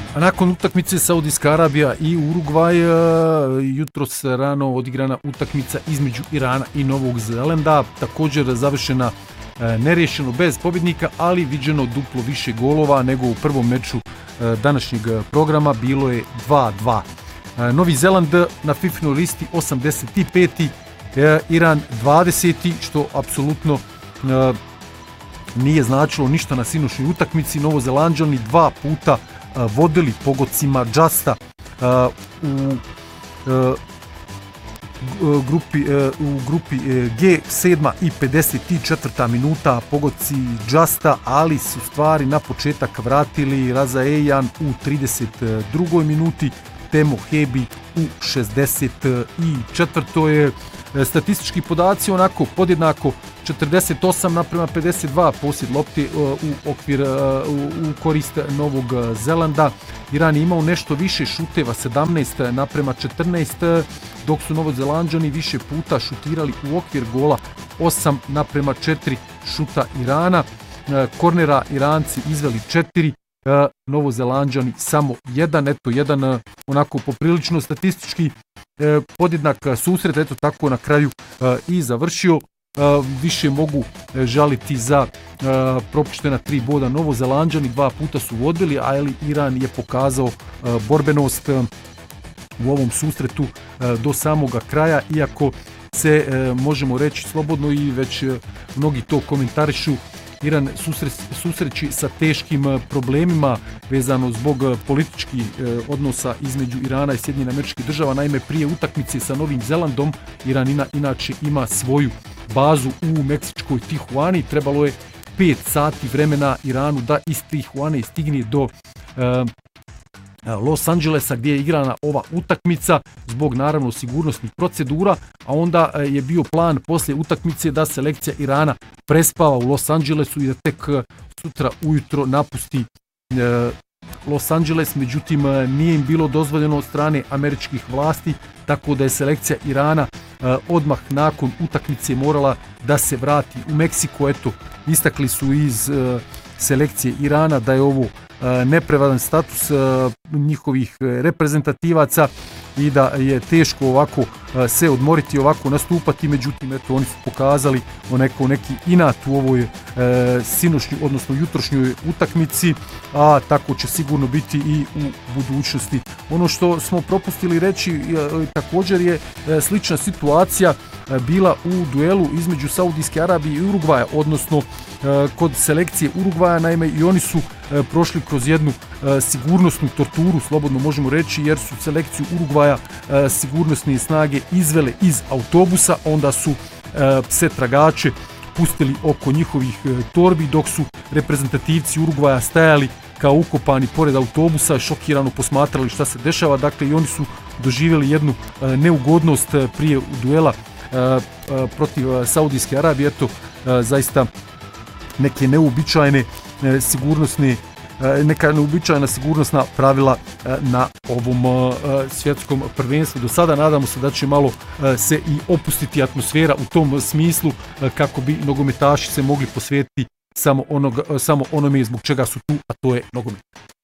A nakon utakmice Saudijska Arabija i Urugvaj, jutros rano odigrana utakmica između Irana i Novog Zelanda, također završena nerješeno bez pobjednika, ali viđeno duplo više golova nego u prvom meču današnjeg programa, bilo je 2-2. Novi Zeland na FIFA listi 85. Iran 20. što apsolutno nije značilo ništa na sinošnjoj utakmici. Novozelanđani 2 puta vodili pogodcima Justa u grupi G, 7. i 54. minuta pogodci Justa, ali su stvari na početak vratili Raza Ejan u 32. minuti, Temo Hebi u 64. Statistički podaci onako podjednako 48:52 posjed lopte u korist Novog Zelanda. Iran je imao nešto više šuteva, 17:14, dok su Novozelanđani više puta šutirali u okvir gola, 8:4 šuta Irana. Kornera Iranci izveli 4, Novozelanđani samo 1, eto jedan onako poprilično statistički podjednak susret, eto tako na kraju i završio. Više mogu žaliti za propuštena 3 boda Novozelanđani, 2 puta su vodili, a Iran je pokazao borbenost u ovom susretu do samoga kraja, iako se možemo reći slobodno i već mnogi to komentarišu, Iran susreći sa teškim problemima vezano zbog političkih odnosa između Irana i Sjedinjenih Američkih Država. Naime, prije utakmice sa Novim Zelandom Iran inače ima svoju bazu u meksičkoj Tijuani. Trebalo je 5 sati vremena Iranu da iz Tijuane stigne do Los Angelesa gdje je igrana ova utakmica zbog naravno sigurnosnih procedura, a onda je bio plan poslije utakmice da selekcija Irana prespava u Los Angelesu i da tek sutra ujutro napusti Los Angeles, međutim nije im bilo dozvoljeno od strane američkih vlasti, tako da je selekcija Irana odmah nakon utakmice morala da se vrati u Meksiko. Eto, istakli su iz selekcije Irana da je ovo neprevadan status njihovih reprezentativaca i da je teško ovako se odmoriti, ovako nastupati, međutim eto oni su pokazali neki inat u ovoj sinošnjoj, odnosno jutrošnjoj utakmici, a tako će sigurno biti i u budućnosti. Ono što smo propustili reći, također je slična situacija bila u duelu između Saudijske Arabije i Urugvaja, odnosno kod selekcije Urugvaja, naime i oni su prošli kroz jednu sigurnosnu torturu, slobodno možemo reći, jer su selekciju Urugvaja sigurnosne snage izvele iz autobusa, onda su pse tragače pustili oko njihovih torbi, dok su reprezentativci Urugvaja stajali kao ukopani pored autobusa, šokirano posmatrali šta se dešava. Dakle, i oni su doživjeli jednu neugodnost prije duela protiv Saudijske Arabije. Eto, zaista neke neuobičajene neka neuobičajena sigurnosna pravila na ovom svjetskom prvenstvu. Do sada nadamo se da će malo se i opustiti atmosfera u tom smislu kako bi nogometaši se mogli posvetiti samo onome zbog čega su tu, a to je nogomet.